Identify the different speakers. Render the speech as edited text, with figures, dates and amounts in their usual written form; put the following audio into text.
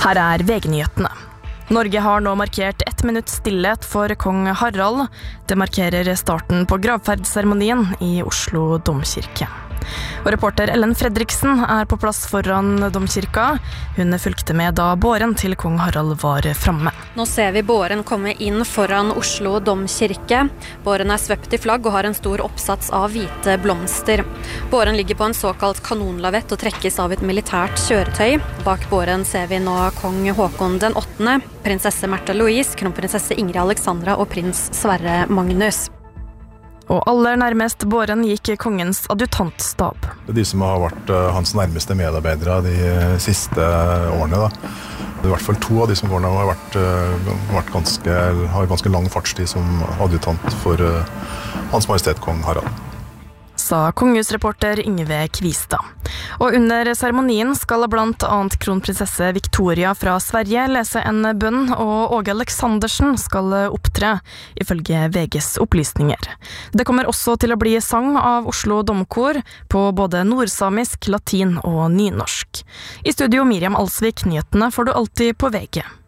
Speaker 1: Her VG-nyhetene. Norge har nå markert 1 minutt stillhet for kong Harald. Det markerer starten på gravferdsseremonien i Oslo domkirke. Og reporter Ellen Fredriksen på plass foran domkirka. Hun fulgte med da båren til kong Harald var framme.
Speaker 2: Nå ser vi båren komme inn foran Oslo domkirke. Båren svøpt i flagg og har en stor oppsats av hvite blomster. Båren ligger på en såkalt kanonlavett og trekkes av et militært kjøretøy. Bak båren ser vi nå kong Håkon den 8., prinsesse Märtha Louise, kronprinsesse Ingrid Alexandra og prins Sverre Magnus.
Speaker 1: Og aller nærmest båren gikk kongens adjutantstab.
Speaker 3: De som har vært hans nærmeste medarbeidere de siste årene. Det I hvert fall 2 av de som går nå har ganske lang fartstid som adjutant for Hans Majestet Kong Harald.
Speaker 1: Sa kongehusreporter Ingve Kvistad. Og under seremonien skal blant annet kronprinsesse Victoria fra Sverige lese en bønn, og Åge Aleksandersen skal opptre, ifølge VGs opplysninger. Det kommer også til å bli sang av Oslo Domkor på både nordsamisk, latin og nynorsk. I studio Miriam Alsvik, nyhetene får du alltid på VG.